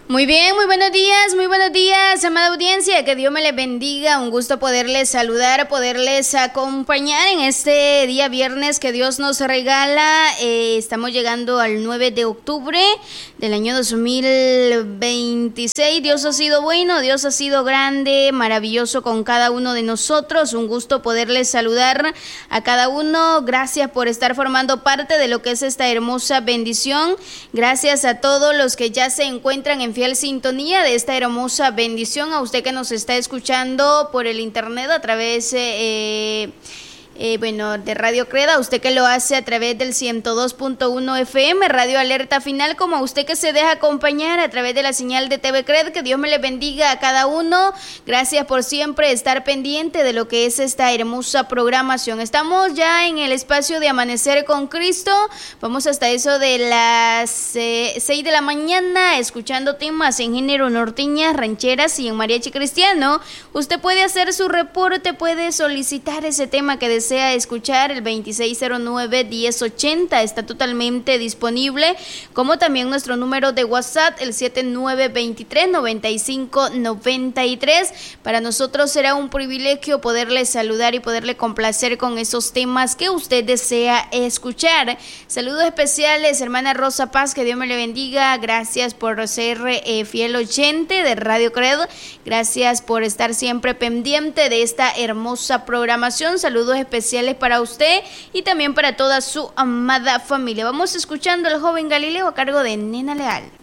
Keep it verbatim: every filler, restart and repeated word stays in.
Muy bien, muy buenos días, muy buenos días, amada audiencia, que Dios me les bendiga, un gusto poderles saludar, poderles acompañar en este día viernes que Dios nos regala. Eh, estamos llegando al nueve de octubre del año dos mil veintiséis. Dios ha sido bueno, Dios ha sido grande, maravilloso con cada uno de nosotros. Un gusto poderles saludar a cada uno. Gracias por estar formando parte de lo que es esta hermosa bendición. Gracias a todos los que ya se encuentran en fiel sintonía de esta hermosa bendición. A usted que nos está escuchando por el internet a través eh, Eh, bueno, de Radio Creda, usted que lo hace a través del ciento dos punto uno F M, Radio Alerta Final, como a usted que se deja acompañar a través de la señal de T V Cred, que Dios me le bendiga a cada uno. Gracias por siempre estar pendiente de lo que es esta hermosa programación. Estamos ya en el espacio de Amanecer con Cristo, vamos hasta eso de las eh, seis de la mañana, escuchando temas en género norteñas, rancheras y en mariachi cristiano. Usted puede hacer su reporte, puede solicitar ese tema que desea desea escuchar, el veintiséis cero nueve, diez ochenta está totalmente disponible, como también nuestro número de WhatsApp, el siete nueve dos tres, nueve cinco nueve tres. Para nosotros será un privilegio poderle saludar y poderle complacer con esos temas que usted desea escuchar. Saludos especiales, hermana Rosa Paz, que Dios me le bendiga. Gracias por ser eh, fiel oyente de Radio Credo. Gracias por estar siempre pendiente de esta hermosa programación. Saludos especiales especiales para usted y también para toda su amada familia. Vamos escuchando al joven Galileo a cargo de Nena Leal.